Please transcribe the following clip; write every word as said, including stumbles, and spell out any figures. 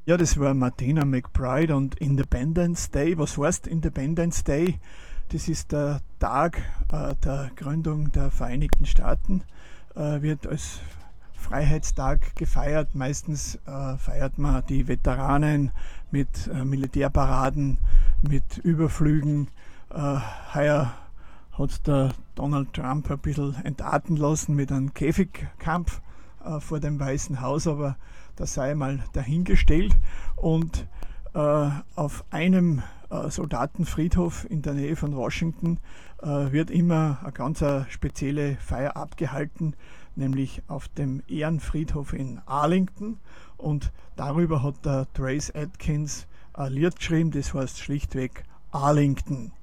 Ja, das war Martina McBride und Independence Day. Was heißt Independence Day? Das ist der Tag äh, der Gründung der Vereinigten Staaten, äh, wird als Freiheitstag gefeiert. Meistens äh, feiert man die Veteranen mit äh, Militärparaden, mit Überflügen. Äh, heuer hat der Donald Trump ein bisschen entarten lassen mit einem Käfigkampf äh, vor dem Weißen Haus, aber das sei mal dahingestellt. Und äh, auf einem äh, Soldatenfriedhof in der Nähe von Washington äh, wird immer eine ganz eine spezielle Feier abgehalten, nämlich auf dem Ehrenfriedhof in Arlington. Und darüber hat der Trace Adkins ein Lied geschrieben, das heißt schlichtweg Arlington.